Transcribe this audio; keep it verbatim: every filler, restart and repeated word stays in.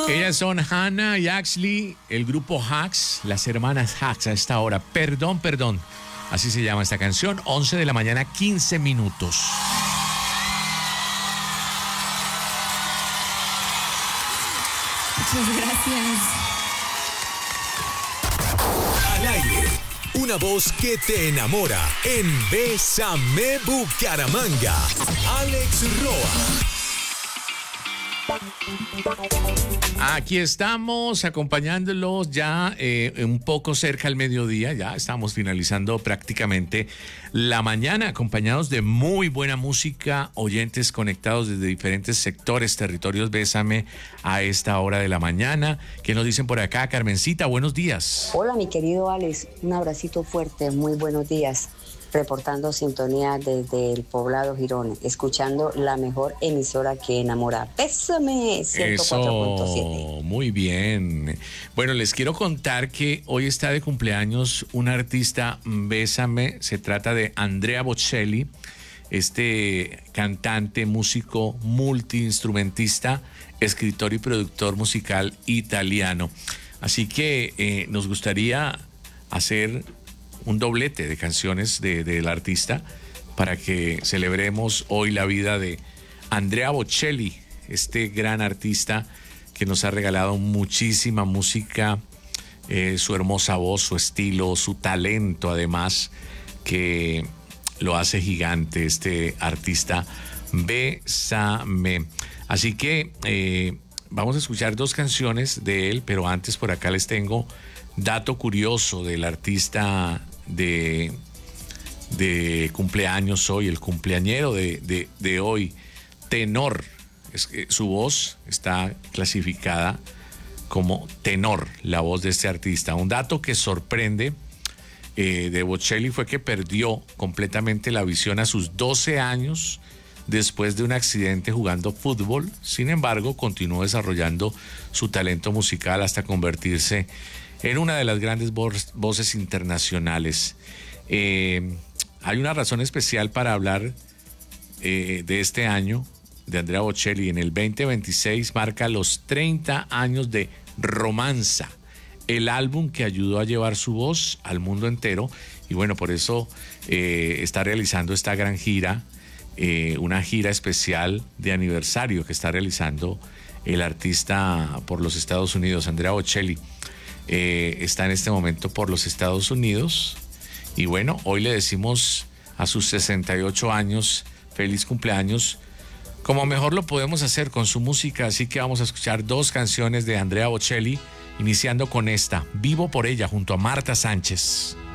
Ellas son Hannah y Axley, el grupo Hacks, las hermanas Hacks a esta hora. Perdón, perdón. Así se llama esta canción. once de la mañana, quince minutos. Muchas gracias. Al aire, una voz que te enamora en Bésame Bucaramanga. Alex Roa. Aquí estamos acompañándolos ya eh, un poco cerca al mediodía, ya estamos finalizando prácticamente la mañana, acompañados de muy buena música, oyentes conectados desde diferentes sectores, territorios. Bésame a esta hora de la mañana. ¿Qué nos dicen por acá? Carmencita, buenos días. Hola, mi querido Alex, un abracito fuerte, muy buenos días. Reportando sintonía desde el poblado Girón, escuchando la mejor emisora que enamora. Bésame, ciento cuatro punto siete. Eso, muy bien. Bueno, les quiero contar que hoy está de cumpleaños un artista. Bésame, se trata de Andrea Bocelli, este cantante, músico, multiinstrumentista, escritor y productor musical italiano. Así que eh, nos gustaría hacer un doblete de canciones de, del artista para que celebremos hoy la vida de Andrea Bocelli, este gran artista que nos ha regalado muchísima música, eh, su hermosa voz, su estilo, su talento, además, que lo hace gigante este artista. Bésame. Así que eh, vamos a escuchar dos canciones de él, pero antes por acá les tengo dato curioso del artista de, de cumpleaños hoy, el cumpleañero de, de, de hoy, tenor. Es que su voz está clasificada como tenor, la voz de este artista. Un dato que sorprende eh, de Bocelli fue que perdió completamente la visión a sus doce años después de un accidente jugando fútbol. Sin embargo, continuó desarrollando su talento musical hasta convertirse en una de las grandes voces internacionales. Eh, hay una razón especial para hablar eh, de este año de Andrea Bocelli. En el veinte veintiséis marca los treinta años de Romanza, el álbum que ayudó a llevar su voz al mundo entero. Y bueno, por eso eh, está realizando esta gran gira, eh, una gira especial de aniversario que está realizando el artista por los Estados Unidos, Andrea Bocelli. Eh, está en este momento por los Estados Unidos y bueno, hoy le decimos a sus sesenta y ocho años feliz cumpleaños, como mejor lo podemos hacer con su música. Así que vamos a escuchar dos canciones de Andrea Bocelli, iniciando con esta, Vivo por ella, junto a Marta Sánchez.